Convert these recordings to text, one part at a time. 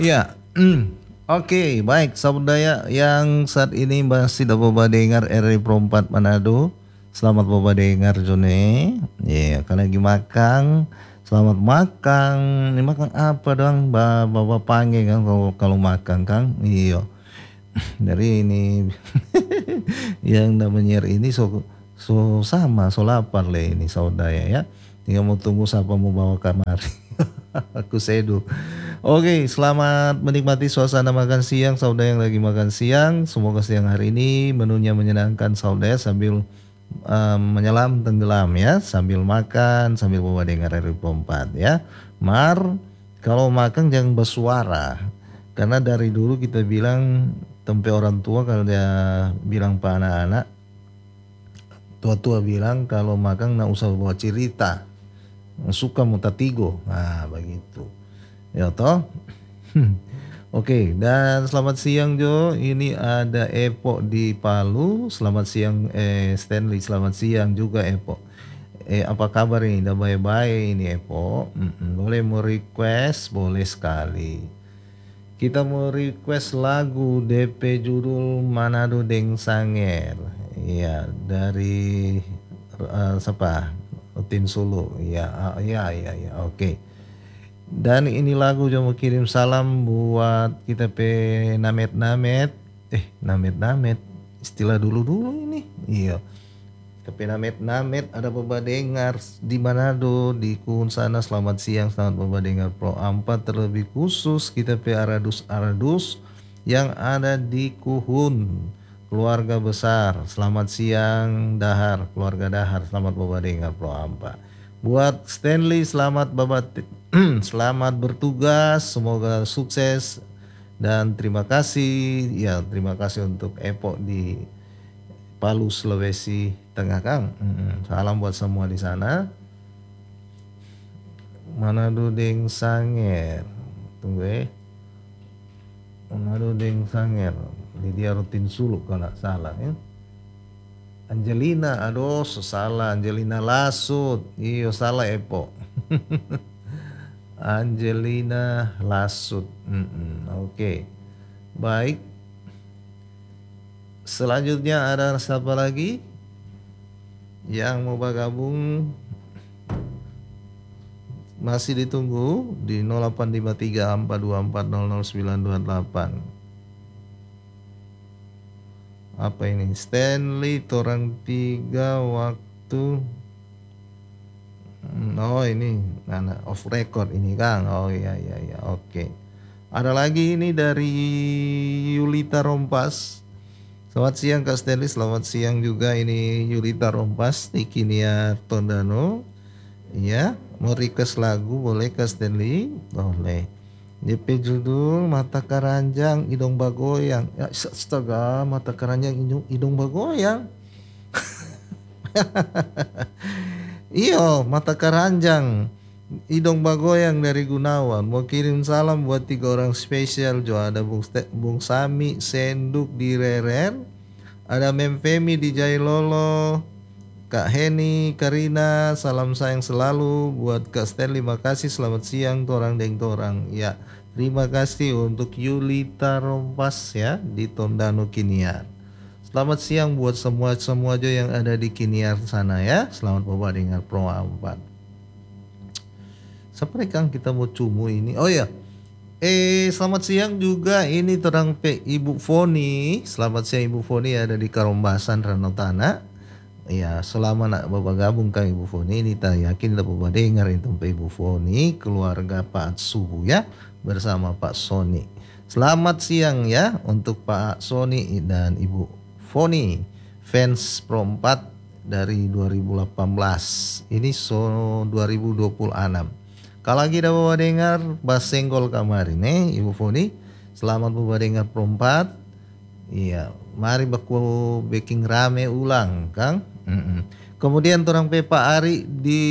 Ya, oke, baik Sabudaya yang saat ini masih dapat Bapak dengar RRI Pro 4 Manado. Selamat Bapak dengar Jone. Ya, kalau lagi makan, selamat makan. Ini makan apa dong? Bapak panggil kan kalau makan Kang. Iya. Dari ini yang namanya ini so sama so lapar le ini saudara ya. Tinggal mau tunggu siapa mau bawa kamar. Aku sedu. Oke, selamat menikmati suasana makan siang saudara yang lagi makan siang. Semoga siang hari ini menunya menyenangkan saudara sambil menyelam tenggelam ya, sambil makan sambil bawa dengar RRI 4 ya. Mar, kalau makan jangan bersuara. Karena dari dulu kita bilang tempe orang tua kalau dia bilang pak anak-anak, tua-tua bilang kalau makan nggak usah bawa cerita, suka mutatigo, nah begitu ya toh. Oke, dan selamat siang Jo. Ini ada Epo di Palu. Selamat siang Stanley. Selamat siang juga Epo. Apa kabar ini? Udah bye-bye ini Epo. Boleh mau request? Boleh sekali. Kita mau request lagu DP judul Manado Deng Sanger. Iya, dari siapa? Rutin Solo. Ya, ya. Oke. Dan ini lagu yang mau kirim salam buat kita namet-namet. Namet-namet. Istilah dulu-dulu ini. Iya. Tapi namet-namet ada Bapak dengar di Manado, di Kuhun sana. Selamat siang, selamat Bapak dengar Pro 4. Terlebih khusus kita aradus-aradus yang ada di Kuhun. Keluarga besar, selamat siang Dahar, keluarga Dahar, selamat Bapak dengar Pro 4. Buat Stanley, selamat Bapak selamat bertugas, semoga sukses dan terima kasih. Ya, terima kasih untuk Epok di Palu, Sulawesi Tengah Kang. Salam buat semua di sana. Manado Deng Sanger. Tunggu Manado Deng Sanger. Dia Rutin Sulu kalau nggak salah ya. Angelina, aduh salah. Angelina Lasut. Iyo salah Epo. Angelina Lasut. Oke. Baik. Selanjutnya ada siapa lagi yang mau bergabung? Masih ditunggu di 085342400928. Apa ini? Stanley Torang 3 waktu. Oh ini off record ini Kang. Oh iya. Oke. Ada lagi ini dari Yulita Rompas. Selamat siang Kak Stanley. Selamat siang juga ini Yulita Rompas di Kiniar Tondano. Iya, mau request lagu boleh Kak Stanley? Boleh. DP judul Mata Keranjang Hidung Bagoyang. Ya, astaga, Mata Keranjang Hidung Bagoyang. Iyo, Mata Keranjang Hidung Bagoyang dari Gunawan. Mau kirim salam buat 3 orang spesial Jo. Ada Bung Sami Senduk di Reren, ada Mem Femi di Jailolo, Kak Heni, Karina, salam sayang selalu buat Kak Stanley. Makasih, selamat siang torang deng torang. Ya, terima kasih untuk Yulita Rompas ya di Tondano Kiniar. Selamat siang buat semua aja yang ada di Kiniar sana ya. Selamat Bapak dengar Pro 4. Sampai Kang kita mau cumu ini. Oh ya. Selamat siang juga ini terang Ibu Foni. Selamat siang Ibu Foni ada di Karombasan Ranotana. Ya, selama nak Bapak gabung Kang Ibu Foni ini tak yakin Bapak dengar itu Ibu Foni, keluarga Pak Suhu ya bersama Pak Sony. Selamat siang ya untuk Pak Sony dan Ibu Foni, fans Pro 4 dari 2018. Ini 2026. Kalau lagi dah Bapak dengar Bas Senggol kemarin Ibu Foni. Selamat Bapak dengar Pro 4. Iya, mari baku baking rame ulang, Kang. Kemudian orang Pak Ari di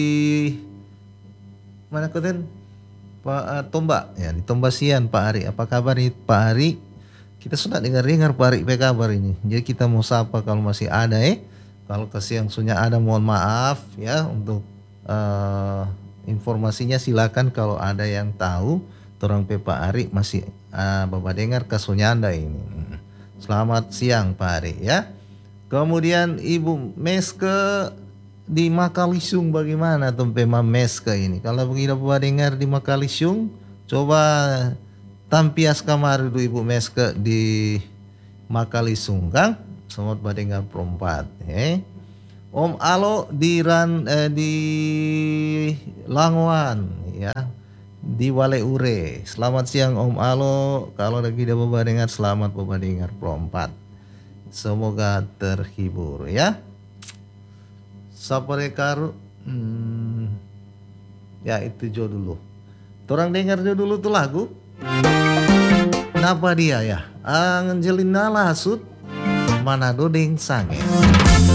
mana keten? Pak Tomba ya di Tombasian Pak Ari. Apa kabar nih Pak Ari? Kita sudah dengar Pak Ari apa kabar ini. Jadi kita mau sapa kalau masih ada Kalau kesiang sunya ada mohon maaf ya untuk informasinya silakan kalau ada yang tahu Torang pe Pak Ari masih Bapak dengar kasunyanda ini. Selamat siang Pak Ari ya. Kemudian Ibu Meske di Makalisung bagaimana tuh Pema Meske ini? Kalau begitu Bapak dengar di Makalisung, coba tampias kamar dulu Ibu Meske di Makalisung Kang. Selamat Bapak dengar perempat. Om Alo di Langoan ya. Di Waleure. Selamat siang Om Alo. Kalau lagi ada Bapak dengar, selamat Bapak dengar perempat. Semoga terhibur ya. Saparekaru ya itu jo dulu. Torang dengar jo dulu tuh lagu. Napa dia ya? Angelina Lasut Manado Deng Sange.